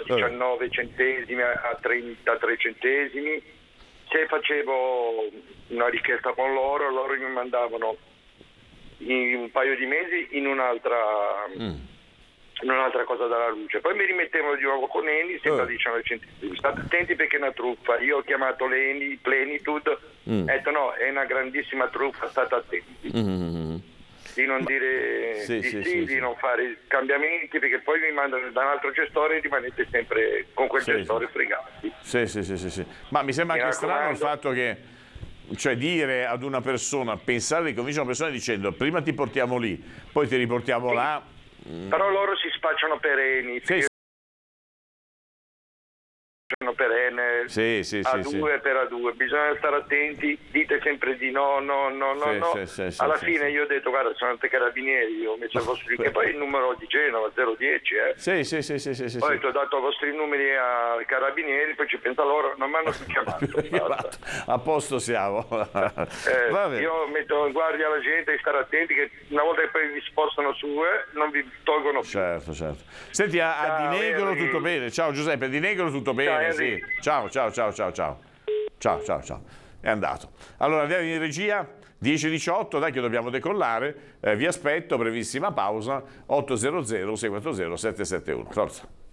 19 centesimi a 33 centesimi. Se facevo una richiesta con loro mi mandavano in un paio di mesi in un'altra cosa dalla luce, poi mi rimettevano di nuovo con Eni sempre a 19 centesimi. State attenti perché è una truffa. Io ho chiamato l'Eni Plenitude, ho detto no, è una grandissima truffa, state attenti di non dire di non fare cambiamenti, perché poi mi mandano da un altro gestore e rimanete sempre con quel gestore fregati. Sì. Ma mi sembra anche strano il fatto che, cioè, dire ad una persona, pensare di convincere una persona dicendo prima ti portiamo lì, poi ti riportiamo là. Però loro si spacciano per Eni, perenne, A2 per A2, bisogna stare attenti, dite sempre di no. Alla fine io ho detto guarda, sono ante carabinieri, io ho messo il vostro e poi il numero di Genova 010 poi ho dato i vostri numeri ai carabinieri, poi ci pensa loro, non mi hanno più chiamato. A posto siamo. Io metto in guardia la gente di stare attenti che una volta che poi vi spostano su non vi tolgono più. Certo. Senti, a Di Negro tutto bene? Ciao Giuseppe, Di Negro tutto bene? Sì. Ciao. È andato. Allora andiamo in regia, 10:18, dai che dobbiamo decollare. Vi aspetto, brevissima pausa, 800 640 771. Forza.